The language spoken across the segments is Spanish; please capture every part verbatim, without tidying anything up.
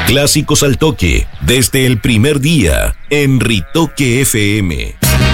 Clásicos al toque, desde el primer día, en Ritoque F M.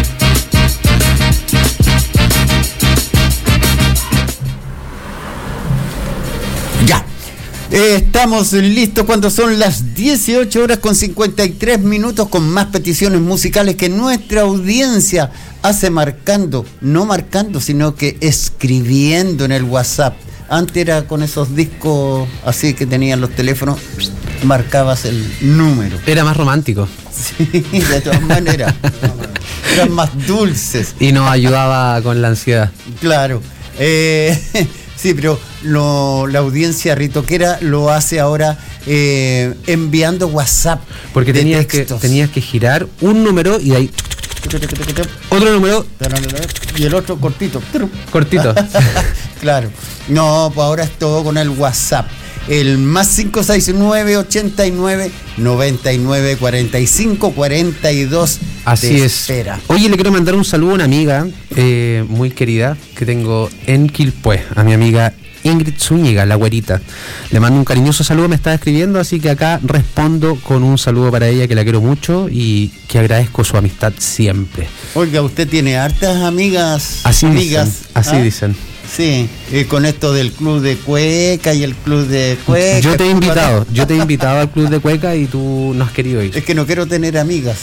Ya. Eh, estamos listos cuando son las dieciocho horas con cincuenta y tres minutos, con más peticiones musicales que nuestra audiencia hace marcando, no marcando, sino que escribiendo en el WhatsApp. Antes era con esos discos así que tenían los teléfonos, marcabas el número. Era más romántico. Sí, de todas maneras. Eran más dulces. Y nos ayudaba con la ansiedad. Claro. Eh, sí, pero lo, la audiencia ritoquera lo hace ahora eh, enviando WhatsApp. Porque de tenías que, tenías que girar un número y de ahí otro número y el otro cortito. Cortito. Claro. No, pues ahora es todo con el WhatsApp. El más cinco seis nueve, ochenta y nueve, noventa y nueve, cuarenta y cinco, cuarenta y dos. Así es. Espera. Oye, le quiero mandar un saludo a una amiga eh, muy querida que tengo en Quilpué, a mi amiga Ingrid Zúñiga, la güerita. Le mando un cariñoso saludo, me está escribiendo, así que acá respondo con un saludo para ella, que la quiero mucho y que agradezco su amistad siempre. Oiga, usted tiene hartas amigas. Así amigas, dicen, así ¿ah? dicen. Sí, y con esto del club de cueca y el club de cueca. Yo te he invitado, yo te he invitado al club de cueca y tú no has querido ir. Es que no quiero tener amigas.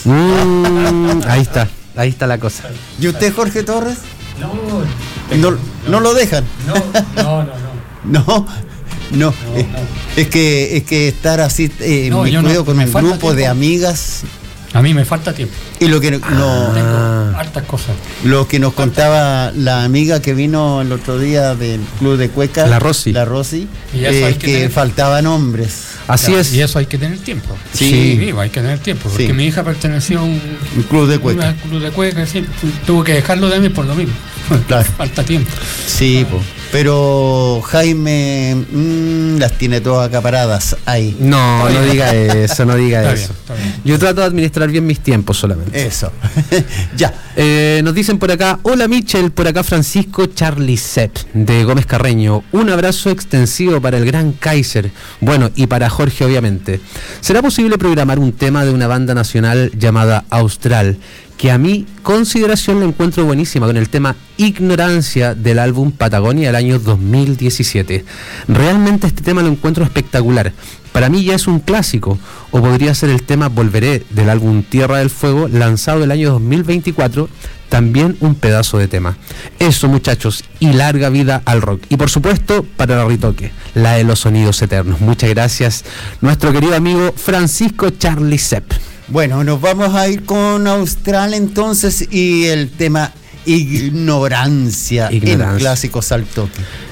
Mm, ahí está, ahí está la cosa. ¿Y usted, Jorge Torres? No, no, no, no lo dejan. No, no, no, no. No, no, no, es, no. es que es que estar así eh, No, me yo cuido no, con me un falta grupo tiempo. de amigas. A mí me falta tiempo. Y lo que no, no- Tengo hartas cosas. lo que nos contaba la amiga que vino el otro día del club de cueca, La Rosy. la Rosy, Y eso hay es que que tener- faltaban hombres. Así Ya, es. Y eso hay que tener tiempo. Sí. Sí, hay que tener tiempo. Porque Sí. mi hija perteneció a un, Un club de cueca. un club de cueca, sí, tuve que dejarlo de mí por lo mismo. Claro. Falta tiempo. Sí, po. Pero Jaime mm, las tiene todas acaparadas ahí. No, no diga eso, no diga Está eso. bien, está bien. Yo trato de administrar bien mis tiempos solamente. Eso. Ya. Eh, nos dicen por acá, hola Michel, por acá Francisco Charlie Sepp de Gómez Carreño. Un abrazo extensivo para el gran Kaiser. Bueno, y para Jorge obviamente. ¿Será posible programar un tema de una banda nacional llamada Austral? Que a mi consideración la encuentro buenísima, con el tema Ignorancia del álbum Patagonia del año dos mil diecisiete. Realmente este tema lo encuentro espectacular. Para mí ya es un clásico, o podría ser el tema Volveré del álbum Tierra del Fuego, lanzado el año dos mil veinticuatro, también un pedazo de tema. Eso, muchachos, y larga vida al rock. Y por supuesto, para la Ritoque, la de los sonidos eternos. Muchas gracias, nuestro querido amigo Francisco Charlie Sepp. Bueno, nos vamos a ir con Austral entonces y el tema Ignorancia, Ignorancia. en Clásicos al Toque.